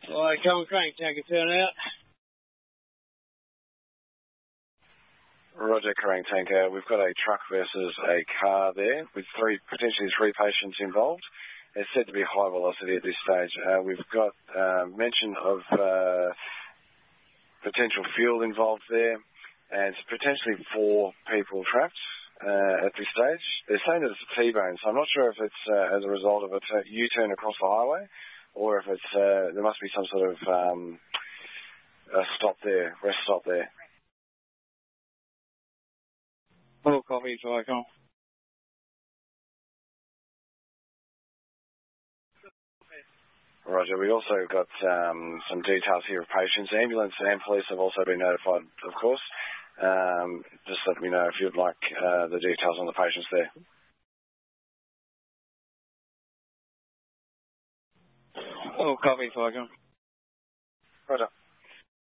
Right, come crank, tanker turn out. Roger, Kerrang Tanker. We've got a truck versus a car there with potentially three patients involved. It's said to be high velocity at this stage. We've got mention of potential fuel involved there, and potentially 4 people trapped at this stage. They're saying that it's a T-bone, so I'm not sure if it's as a result of a U-turn across the highway, or if it's there must be some sort of a stop there, rest stop there. Full copy, Cyclone. Roger, we also got some details here of patients. Ambulance and police have also been notified, of course. Just let me know if you'd like the details on the patients there. Full copy, Cyclone. Roger.